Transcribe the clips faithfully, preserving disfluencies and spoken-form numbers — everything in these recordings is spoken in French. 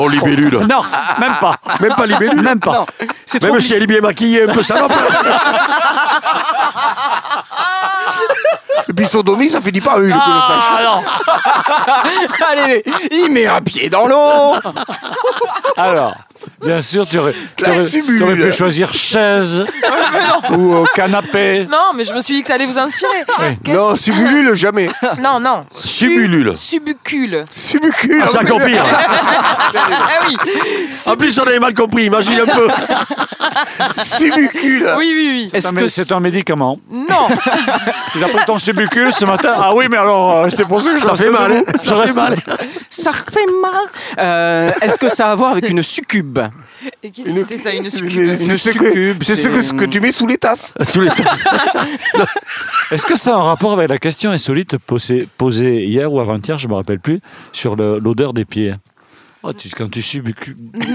Oh, libellule. Non, même pas. Même pas libellule. Même pas. Non, c'est Même trop si elle est bien maquillée, un peu salope. Et puis sodomie, ça finit pas une, que le sache. Ah non. Allez, il met un pied dans l'eau. Alors, bien sûr, tu aurais, tu La aurais- subulule. tu aurais pu choisir chaise ou euh, canapé. Non, mais je me suis dit que ça allait vous inspirer. Qu'est-ce- Non, subulule, jamais. Non, non. Subulule. Subucule. Subucule. Ah, c'est encore pire. Ah oui. En plus, on avait mal compris, imagine un peu. Subucule. Oui, oui, oui. Est-ce que c'est un médicament? Non. Tu as pris ton subicule ce matin? Ah oui, mais alors, euh, c'est pour ça que je Ça reste fait mal, hein. debout. Je Ça fait reste- mal. Ça fait mal. Euh, Est-ce que ça a à voir avec une succube? Et qu'est-ce que c'est ça, une succube? Une C'est ce que, succube, c'est ce que, ce que tu mets sous les tasses. Sous les tasses. Est-ce que ça a un rapport avec la question insolite posée, posée hier ou avant-hier, je ne me rappelle plus, sur le- l'odeur des pieds? Oh, tu, quand tu subicules.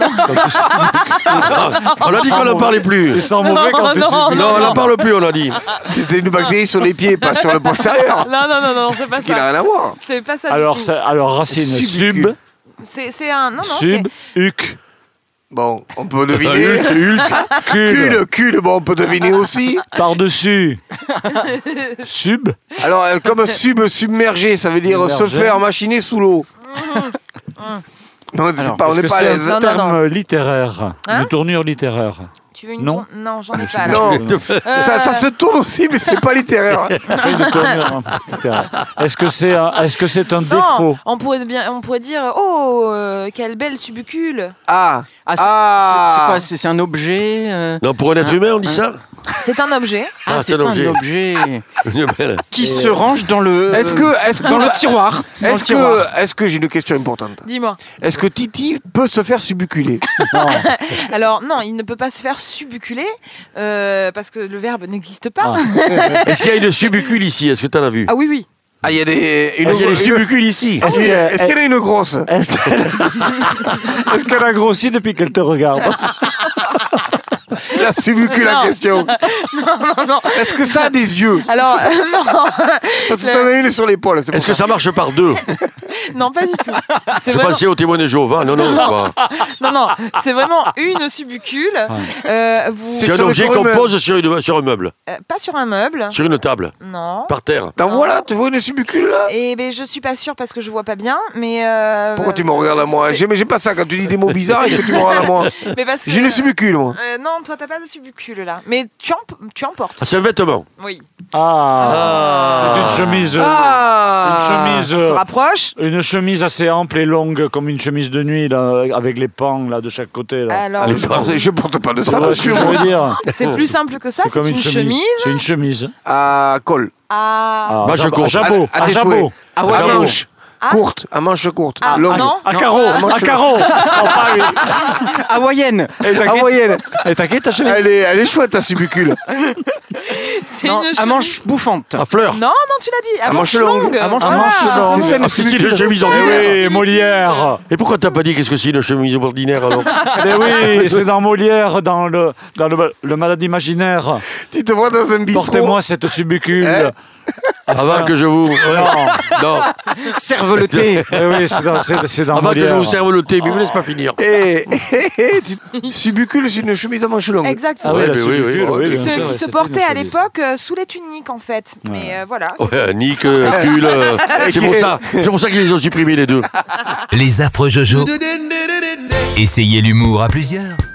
On a dit qu'on n'en parlait Tu plus. sens mauvais quand tu non, subicules. Non, on n'en parle plus, on a dit. C'était une bactérie sur les pieds, pas sur le postérieur. Non, non, non, non, c'est pas Ce qui n'a ça. rien à voir. C'est pas ça Alors, du tout. ça- alors, racine, Subicule. sub, C'est c'est un... Non, non, sub, huc, Bon, on peut deviner. Hulk, Hulk. cul, Cul, cul, bon, on peut deviner aussi. par-dessus, sub, Alors, euh, comme sub, submergé, ça veut dire se Submergé. faire machiner sous l'eau. Non, c'est Alors, pas, on est-ce n'est que pas à c'est l'aise. un Non, non, terme non. littéraire, Hein une tournure littéraire? Tu veux une Non. tour- Non, j'en ai pas là. Non, Euh, ça, ça se tourne aussi, mais c'est pas littéraire. Une tournure littéraire. Est-ce que c'est un, est-ce que c'est un Non, défaut? on pourrait, bien, on pourrait dire oh, euh, quelle belle subucule. Ah, Ah, c'est Ah. c'est quoi? C'est c'est un objet euh, Non, pour un être humain, on dit ça. C'est un objet. Ah, Ah, c'est c'est un un objet. objet Une belle. qui se range dans le. Est-ce que, est-ce que, dans le tiroir. Dans Est-ce le tiroir. que, est-ce que j'ai une question importante? Dis-moi. Est-ce que Titi peut se faire subuculer? Alors non, il ne peut pas se faire subuculer euh, parce que le verbe n'existe pas. Ah. Est-ce qu'il y a une subucule ici? Est-ce que tu en as vu? Ah oui, oui. Ah, il y a des, une, Est-ce qu'il y a des une- subucules ici? Est-ce que- Est-ce qu'il y en a une grosse? Est-ce qu'elle est-ce qu'elle a grossi depuis qu'elle te regarde? La subucule la Non. question. Non, non. Est-ce que ça a des yeux? Alors euh, non, Parce que t'en as une sur l'épaule. c'est pour Est-ce que ça marche par deux? non pas du tout. C'est Je vraiment... pensais au témoin de Jéhovah. Non, non, quoi. Non, non, c'est vraiment une subucule. Euh, vous... C'est un sur le objet corps qu'on humain. pose sur, une- sur un meuble, Euh, pas sur un meuble. sur une table, Non. par terre. T'en vois là? Tu vois une subucule là? Et ben je suis pas sûre parce que je vois pas bien, mais. euh, Pourquoi tu me regardes à moi? c'est- J'aime j'aime pas ça quand tu dis des mots bizarres et que tu me regardes à moi. Mais parce que- J'ai une subucule moi. Euh, non, toi t'as pas de subucule là. Mais tu en, tu en portes. Ah, c'est un vêtement. Oui. Ah, c'est une chemise, Ah! une chemise, On se rapproche. une chemise assez ample et longue comme une chemise de nuit là, avec les pans là de chaque côté là. Alors, Allez, je, porte, je porte pas de Tu ça, vois ce que monsieur. je moi. veux dire? c'est plus simple que ça. C'est comme une, chemise. C'est une chemise. À col. à. Ah, Manche jab- courte. à jabot, À- à à des jabot. souhaits. Ah ouais, À Bravo. manche. Ah. Courte. À manche courte. Ah, Longue. non. À Non. carreau, manche- à carreau. Oh, pas lui. hawaïenne. Et t'as À qui- moyenne. et t'as qui ta chemise? Elle est, elle est chouette ta subucule. C'est Non, une à chemise. manche bouffante. À fleurs. Non, non, tu l'as dit. À, À manche longue. À manche Voilà. longue. longue. C'est ça, une Ah, c'est une subucule. chemise Eh ordinaire. oui, Molière. Et pourquoi t'as pas dit qu'est-ce que c'est une chemise ordinaire alors? Eh oui, c'est dans Molière, dans le, dans le, le malade imaginaire. Tu te vois dans un bistrot. Portez-moi cette subucule. Hein Avant que je vous. Non, Non. Serve le thé. eh oui, c'est dans, c'est, c'est dans Avant que je Molière. vous serve le thé, mais vous laisse pas finir. Et, subucule, c'est une chemise à manches longues. Exactement. Ah oui, Ouais, la mais oui, subicule, oui, oui, Qui bien se, sûr, qui ouais, se c'était portait une à chemise. l'époque euh, sous les tuniques en fait. Mais euh, voilà. Ouais, Nick, euh, Cul, euh, c'est pour ça. C'est pour ça qu'ils les ont supprimés les deux. Les affreux Jojo. Essayez l'humour à plusieurs.